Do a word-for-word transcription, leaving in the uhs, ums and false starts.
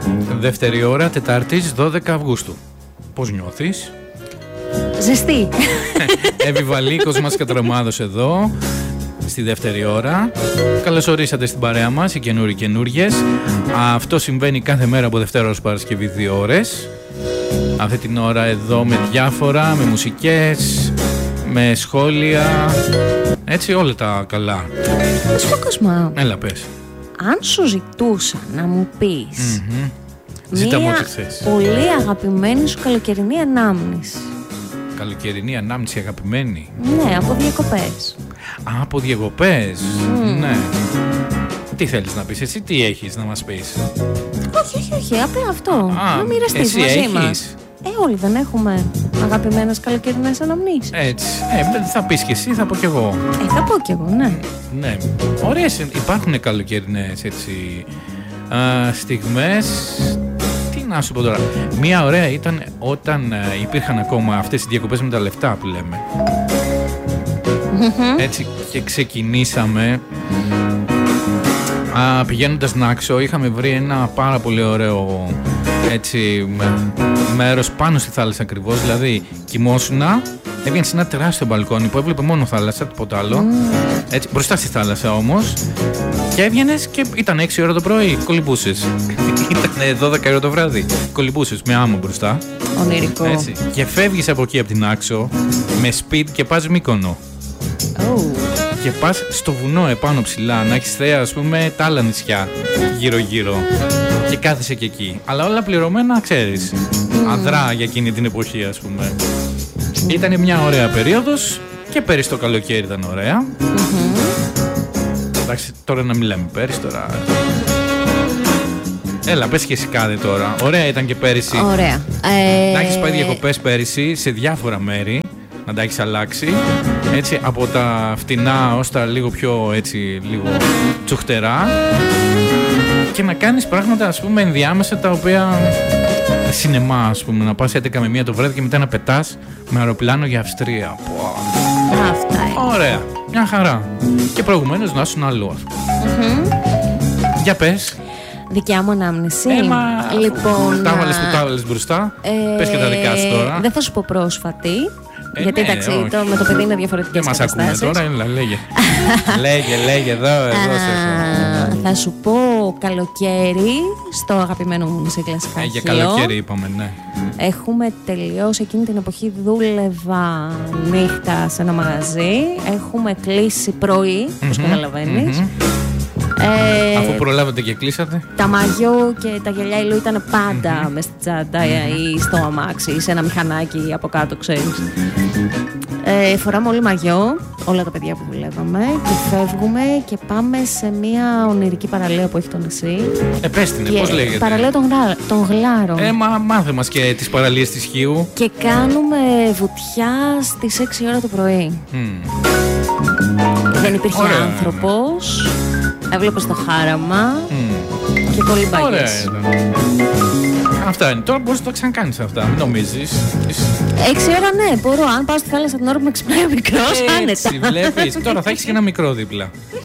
Δεύτερη ώρα, Τετάρτης, δώδεκα Αυγούστου. Πώς νιώθεις? Ζεστή. Επιβαλίκος μας Κατρομάδος εδώ, στη δεύτερη ώρα. Καλώς ορίσατε στην παρέα μας, οι καινούριοι καινούριες. Αυτό συμβαίνει κάθε μέρα από Δευτέρα ως Παρασκευή, δύο ώρες. Αυτή την ώρα εδώ με διάφορα, με μουσικές, με σχόλια, έτσι όλα τα καλά. Να σου πω, Κοσμά, Έλα πες. αν σου ζητούσα να μου πεις Mm-hmm. Ζήτα μου μία ό,τι θες. πολύ αγαπημένη σου καλοκαιρινή ανάμνηση. Καλοκαιρινή ανάμνηση αγαπημένη. Ναι, από διακοπές. Α, από διακοπές. Mm. Ναι. Τι θέλεις να πεις, εσύ τι έχεις να μας πεις? Όχι, όχι, όχι, απλά αυτό. Α, να μοιραστείς εσύ μαζί έχεις? μας. Ε, όλοι δεν έχουμε αγαπημένες καλοκαιρινές αναμνήσεις. Έτσι. Ε, θα πεις κι εσύ, θα πω κι εγώ. Ε, θα πω κι εγώ, ναι. Ναι. Ωραίες υπάρχουν καλοκαιρινές έτσι α, στιγμές. Τι να σου πω τώρα. Μία ωραία ήταν όταν α, υπήρχαν ακόμα αυτές οι διακοπές με τα λεφτά που λέμε. Mm-hmm. Έτσι και ξεκινήσαμε α, πηγαίνοντας Νάξο. Είχαμε βρει ένα πάρα πολύ ωραίο έτσι με, μέρος πάνω στη θάλασσα ακριβώς. Δηλαδή κοιμόσουνα, έβγαινε σε ένα τεράστιο μπαλκόνι που έβλεπε μόνο θάλασσα, τίποτα άλλο. Mm. Έτσι, μπροστά στη θάλασσα όμως. Και έβγαινες και ήταν έξι ώρα το πρωί, κολυμπούσες. Ήταν δώδεκα ώρα το βράδυ, κολυμπούσες με άμμο μπροστά. Ονειρικό. Έτσι. Και φεύγεις από εκεί από την Άξο με speed και πας Μύκονο. Oh. Και πας στο βουνό επάνω ψηλά, να έχεις θέα ας πούμε τα άλλα νησιά γύρω γύρω. Και κάθεσαι και εκεί. Αλλά όλα πληρωμένα, ξέρεις. Mm. Αδρά για εκείνη την εποχή ας πούμε. Mm. Ήταν μια ωραία περίοδος και πέρυσι το καλοκαίρι ήταν ωραία. Mm-hmm. Εντάξει, τώρα να μιλάμε πέρυσι τώρα. Έλα, πες και εσύ κάτι τώρα. Ωραία ήταν και πέρυσι. Ωραία. Ε... Να έχεις πάει διακοπές πέρυσι σε διάφορα μέρη. Να τα έχεις αλλάξει. Έτσι, από τα φτηνά ως τα λίγο πιο έτσι, λίγο τσουχτερά. Και να κάνεις πράγματα ας πούμε ενδιάμεσα τα οποία σινεμά ας πούμε. Να πας έντεκα με μία το βράδυ και μετά να πετάς με αεροπλάνο για Αυστρία. Αυτά είναι. Ωραία, μια χαρά. Και προηγουμένως να ήσουν αλλού. Mm-hmm. Για πες. Δικιά μου ανάμνηση. Ε, μα, λοιπόν, τα βάλες που τα βάλες μπροστά. Ε, πες και τα δικά σου τώρα. Δεν θα σου πω πρόσφατη. Ε, γιατί ναι, εντάξει, όχι. το, με το παιδί είναι διαφορετικές δεν καταστάσεις. μας ακούνε τώρα, έλα, λέγε. λέγε, λέγε, εδώ, εδώ σε έχω. Θα σου πω καλοκαίρι στο αγαπημένο μου νησί Κλασικά. Ε, για καλοκαίρι είπαμε, ναι. Έχουμε τελειώσει εκείνη την εποχή, δούλευα νύχτα σε ένα μαγαζί. Έχουμε κλείσει πρωί, όπως Mm-hmm, καταλαβαίνεις. mm-hmm. Ε, Αφού προλάβατε και κλείσατε. Τα μαγιό και τα γυαλιά ήλιου ήταν πάντα mm-hmm. μες στην τσάντα mm-hmm. ή στο αμάξι ή σε ένα μηχανάκι από κάτω, ξέρεις. Ε, φοράμε όλοι μαγιό, όλα τα παιδιά που δουλεύαμε, και φεύγουμε και πάμε σε μια ονειρική παραλία που έχει το νησί. Ε, πες την, πώς λέγεται? Παραλία των, γλά, των Γλάρων. Ε, μα μάθε μας και τις παραλίες της Χίου. Και κάνουμε βουτιά στις έξι ώρα το πρωί. Mm. Δεν υπήρχε Ωραία. άνθρωπος. Έβλεπες το χάραμα Mm. και πολύ μπαγιές. Ωραία. Αυτά είναι. Τώρα μπορείς να το ξανακάνεις αυτά. Μην νομίζεις. Έξι ώρα ναι, μπορώ. Αν πάω στη θάλασσα την ώρα που με ξυπνάει ο μικρός, άνετα. Έτσι, βλέπεις. Τώρα θα έχεις και ένα μικρό δίπλα.